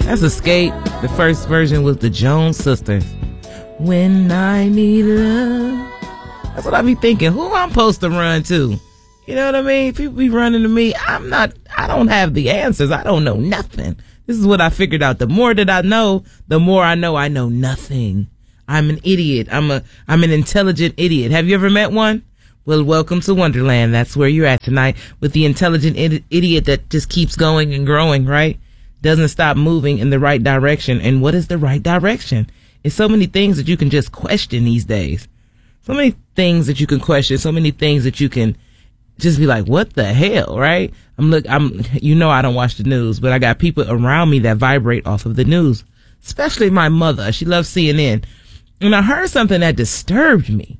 That's Escape. The first version was the Jones Sisters. When I need love. That's what I be thinking. Who I'm supposed to run to? You know what I mean? People be running to me. I don't have the answers. I don't know nothing. This is what I figured out. The more that I know, the more I know nothing. I'm an idiot. I'm an intelligent idiot. Have you ever met one? Well, welcome to Wonderland. That's where you're at tonight with the intelligent idiot that just keeps going and growing, right? Doesn't stop moving in the right direction. And what is the right direction? It's so many things that you can just question these days. So many things that you can question. So many things that you can just be like, what the hell, right? I don't watch the news, but I got people around me that vibrate off of the news, especially my mother. She loves CNN. And I heard something that disturbed me.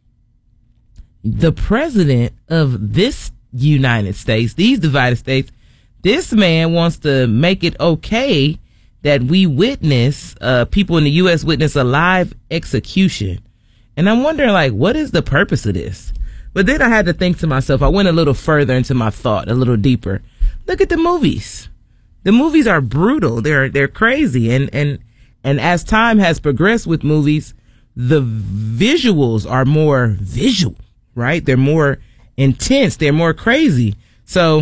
The president of this United States, these divided states, this man wants to make it okay that we witness, people in the U.S. witness a live execution. And I'm wondering, like, what is the purpose of this? But then I had to think to myself, I went a little further into my thought, a little deeper. Look at the movies. The movies are brutal. They're crazy. And as time has progressed with movies, the visuals are more visual, right? They're more intense. They're more crazy. So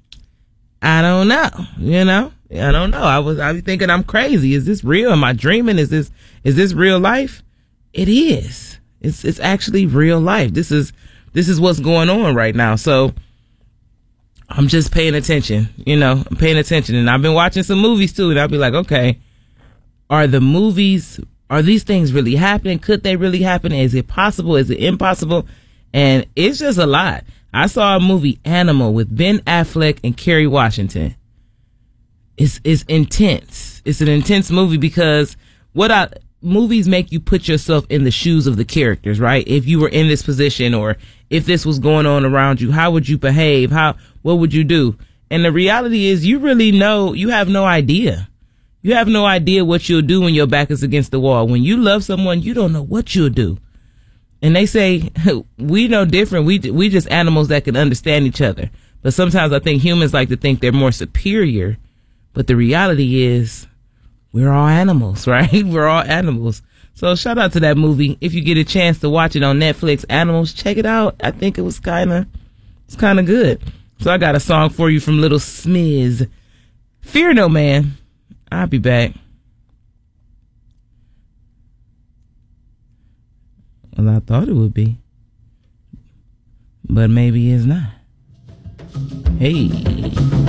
I don't know, I don't know. I was thinking I'm crazy. Is this real? Am I dreaming? Is this real life? It is. It's actually real life. This is what's going on right now. So I'm just paying attention, I'm paying attention. And I've been watching some movies too. And I'll be like, okay, are these things really happening? Could they really happen? Is it possible? Is it impossible? And it's just a lot. I saw a movie, Animal, with Ben Affleck and Kerry Washington. It's intense. It's an intense movie because movies make you put yourself in the shoes of the characters, right? If you were in this position or if this was going on around you, how would you behave? What would you do? And the reality is you have no idea. You have no idea what you'll do when your back is against the wall. When you love someone, you don't know what you'll do. And they say, we know different. We just animals that can understand each other. But sometimes I think humans like to think they're more superior. But the reality is we're all animals, right? We're all animals. So shout out to that movie. If you get a chance to watch it on Netflix, Animals, check it out. I think it's kind of good. So I got a song for you from Little Smiz. Fear No Man. I'll be back. Well, I thought it would be, but maybe it's not. Hey.